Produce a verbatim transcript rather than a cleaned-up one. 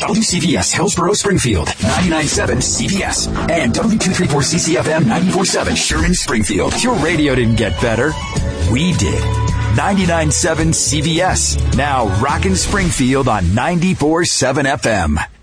W C V S Hillsborough Springfield, ninety-nine point seven C B S, and W two thirty-four C C F M ninety-four point seven Sherman Springfield. Your radio didn't get better. We did. ninety-nine point seven C B S. Now rockin' Springfield on ninety-four point seven F M.